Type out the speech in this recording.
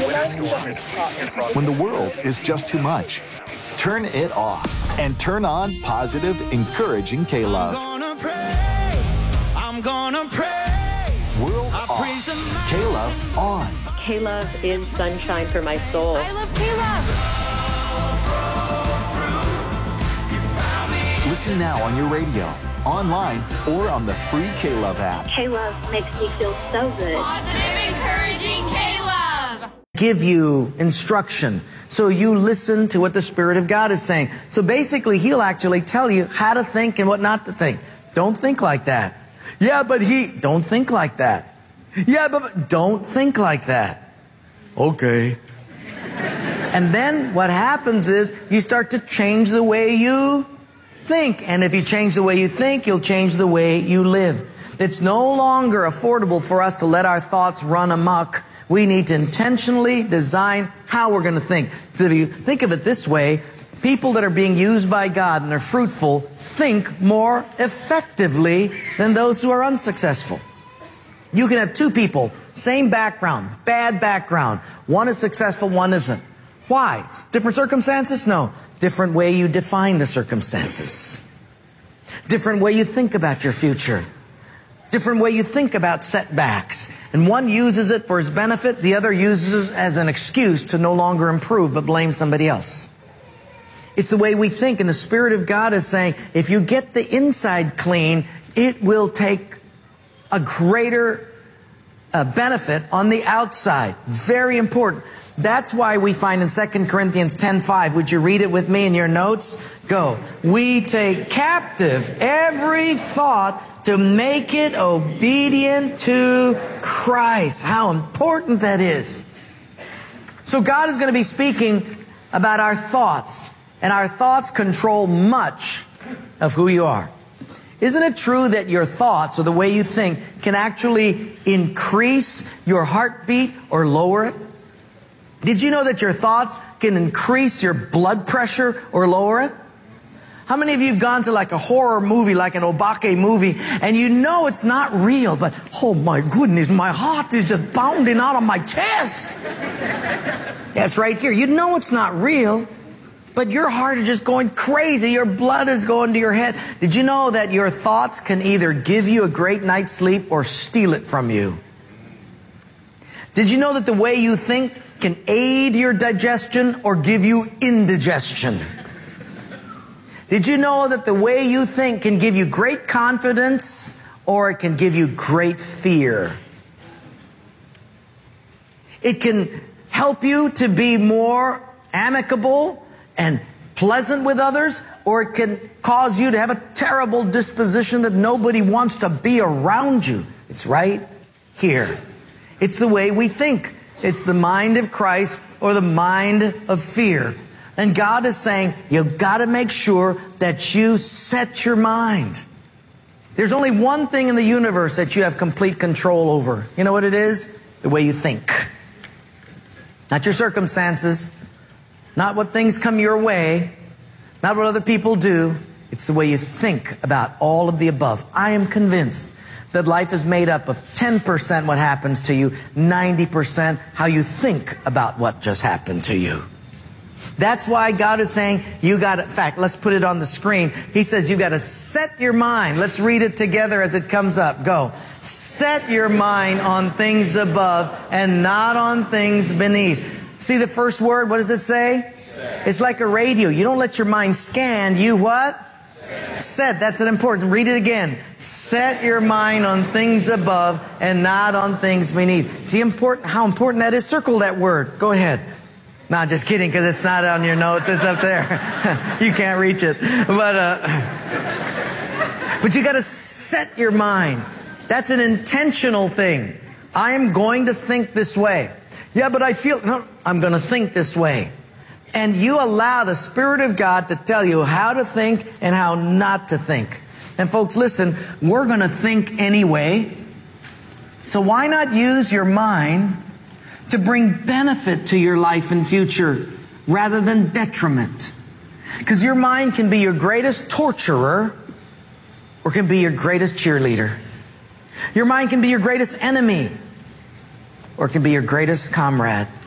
When the world is just too much, turn it off and turn on positive, encouraging K-Love. I'm gonna praise. World off, K-Love on. K-Love is sunshine for my soul. I love K-Love. Listen now on your radio, online, or on the free K-Love app. K-Love makes me feel so good. Positive, encouraging K-Love. Give you instruction. So you listen to what the Spirit of God is saying. So basically, He'll actually tell you how to think and what not to think. Don't think like that. Yeah, but don't think like that. Yeah, but don't think like that. Okay. And then what happens is you start to change the way you think. And if you change the way you think, you'll change the way you live. It's no longer affordable for us to let our thoughts run amok. We need to intentionally design how we're going to think. So if you think of it this way, people that are being used by God and are fruitful think more effectively than those who are unsuccessful. You can have two people, same background, bad background. One is successful, one isn't. Why? Different circumstances? No. Different way you define the circumstances. Different way you think about your future. Different way you think about setbacks. And one uses it for his benefit, the other uses it as an excuse to no longer improve but blame somebody else. It's the way we think, and the Spirit of God is saying, if you get the inside clean, it will take a greater benefit on the outside. Very important. That's why we find in 2 Corinthians 10:5, would you read it with me in your notes? Go. We take captive every thought to make it obedient to Christ. How important that is. So God is going to be speaking about our thoughts, and our thoughts control much of who you are. Isn't it true that your thoughts, or the way you think, can actually increase your heartbeat or lower it? Did you know that your thoughts can increase your blood pressure or lower it? How many of you have gone to like a horror movie, like an Obake movie, and you know it's not real, but oh my goodness, my heart is just bounding out of my chest. That's right here. You know it's not real, but your heart is just going crazy. Your blood is going to your head. Did you know that your thoughts can either give you a great night's sleep or steal it from you? Did you know that the way you think can aid your digestion or give you indigestion? Did you know that the way you think can give you great confidence or it can give you great fear? It can help you to be more amicable and pleasant with others, or it can cause you to have a terrible disposition that nobody wants to be around you. It's right here. It's the way we think. It's the mind of Christ or the mind of fear. And God is saying, you've got to make sure that you set your mind. There's only one thing in the universe that you have complete control over. You know what it is? The way you think. Not your circumstances. Not what things come your way. Not what other people do. It's the way you think about all of the above. I am convinced that life is made up of 10% what happens to you, 90% how you think about what just happened to you. That's why God is saying, in fact, let's put it on the screen. He says, you got to set your mind. Let's read it together as it comes up. Go. Set your mind on things above and not on things beneath. See the first word? What does it say? Set. It's like a radio. You don't let your mind scan. You what? Set. That's an important. Read it again. Set your mind on things above and not on things beneath. See how important that is? Circle that word. Go ahead. No, just kidding, because it's not on your notes. It's up there. You can't reach it. But you got to set your mind. That's an intentional thing. I am going to think this way. Yeah, but I'm going to think this way. And you allow the Spirit of God to tell you how to think and how not to think. And folks, listen, we're going to think anyway. So why not use your mind to bring benefit to your life and future rather than detriment? Because your mind can be your greatest torturer or can be your greatest cheerleader. Your mind can be your greatest enemy or it can be your greatest comrade.